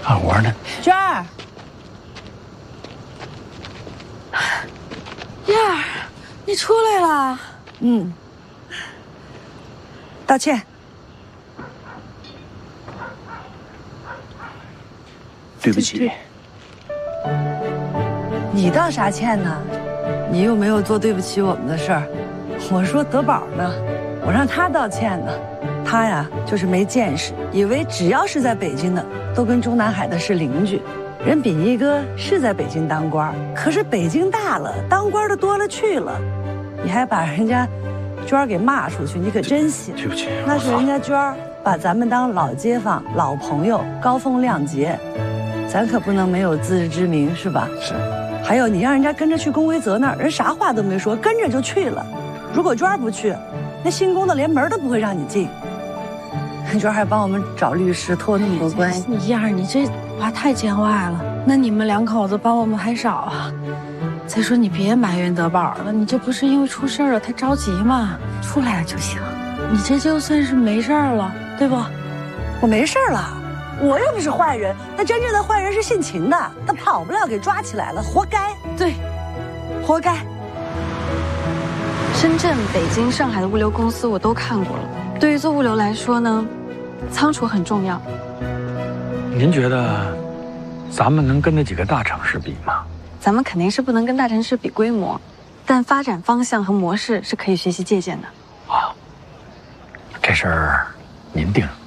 干活呢。 娟儿，燕儿，你出来了。 道歉。 对不起。 你道啥歉呢？你又没有做对不起我们的事儿。我说德宝呢，我让他道歉呢。他呀，就是没见识，以为只要是在北京的，都跟中南海的是邻居。人秉义哥是在北京当官，可是北京大了，当官的多了去了。你还把人家娟儿给骂出去，你可真行。 对不起， 那是人家娟儿把咱们当老街坊、老朋友，高风亮节，咱可不能没有自知之明，是吧？ 是。 还有，你让人家跟着去龚维泽那儿，人啥话都没说，跟着就去了。如果娟儿不去，那新宫的连门都不会让你进。娟儿还帮我们找律师，托那么多关系。 燕儿，你这话太见外了。那你们两口子帮我们还少啊？再说你别埋怨德宝了，你这不是因为出事了他着急吗？出来了就行。你这就算是没事了，对不？ 我没事了。我又不是坏人，那真正的坏人是性情的，他跑不了，给抓起来了，活该。 对， 活该。 深圳、北京、上海的物流公司我都看过了。对于做物流来说呢，仓储很重要。 您觉得咱们能跟那几个大城市比吗？ 咱们肯定是不能跟大城市比规模，但发展方向和模式是可以学习借鉴的。 好，这事儿您定。